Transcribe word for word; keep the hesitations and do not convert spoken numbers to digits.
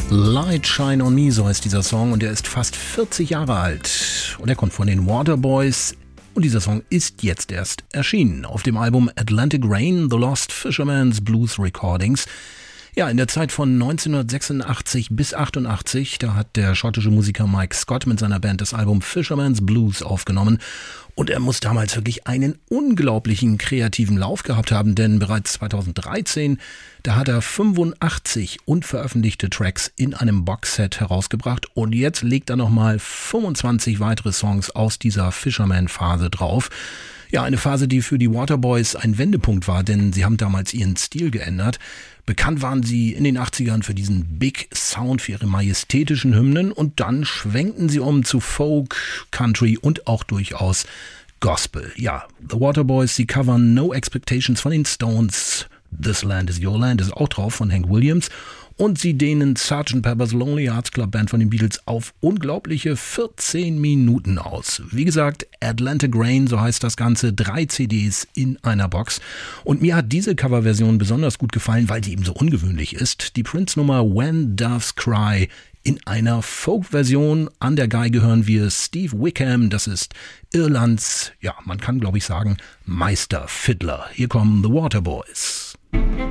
Light Shine on Me, so heißt dieser Song, und er ist fast vierzig Jahre alt. Und er kommt von den Waterboys. Und dieser Song ist jetzt erst erschienen auf dem Album Atlantic Rain, The Lost Fisherman's Blues Recordings. Ja, in der Zeit von neunzehnhundertsechsundachtzig bis achtundachtzig, da hat der schottische Musiker Mike Scott mit seiner Band das Album Fisherman's Blues aufgenommen. Und er muss damals wirklich einen unglaublichen kreativen Lauf gehabt haben, denn bereits zweitausenddreizehn, da hat er fünfundachtzig unveröffentlichte Tracks in einem Boxset herausgebracht und jetzt legt er nochmal fünfundzwanzig weitere Songs aus dieser Fisherman-Phase drauf. Ja, eine Phase, die für die Waterboys ein Wendepunkt war, denn sie haben damals ihren Stil geändert. Bekannt waren sie in den achtzigern für diesen Big Sound, für ihre majestätischen Hymnen und dann schwenkten sie um zu Folk, Country und auch durchaus Gospel. Ja, The Waterboys, sie covern No Expectations von den Stones. This Land is Your Land ist auch drauf von Hank Williams. Und sie dehnen Sergeant Pepper's Lonely Hearts Club Band von den Beatles auf unglaubliche vierzehn Minuten aus. Wie gesagt, Atlantic Rain, so heißt das Ganze, drei C Ds in einer Box. Und mir hat diese Coverversion besonders gut gefallen, weil sie eben so ungewöhnlich ist. Die Prince-Nummer When Doves Cry in einer Folk-Version. An der Geige hören wir Steve Wickham, das ist Irlands, ja, man kann glaube ich sagen, Meisterfiddler. Hier kommen The Waterboys.